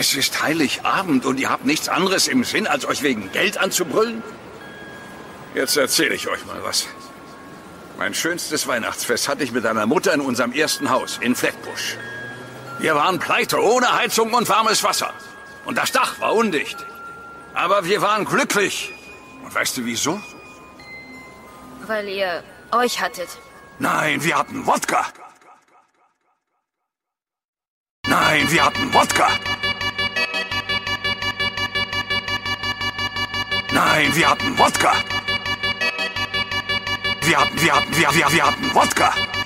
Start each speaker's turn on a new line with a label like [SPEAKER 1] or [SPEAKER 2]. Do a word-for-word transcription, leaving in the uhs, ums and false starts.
[SPEAKER 1] Es ist Heiligabend und ihr habt nichts anderes im Sinn, als euch wegen Geld anzubrüllen? Jetzt erzähle ich euch mal was. Mein schönstes Weihnachtsfest hatte ich mit einer Mutter in unserem ersten Haus in Flatbush. Wir waren pleite, ohne Heizung und warmes Wasser. Und das Dach war undicht. Aber wir waren glücklich. Und weißt du wieso?
[SPEAKER 2] Weil ihr euch hattet.
[SPEAKER 1] Nein, wir hatten Wodka. Nein, wir hatten Wodka. Nein, wir hatten Wodka. Wir hatten, wir hatten, wir, wir, wir hatten Wodka.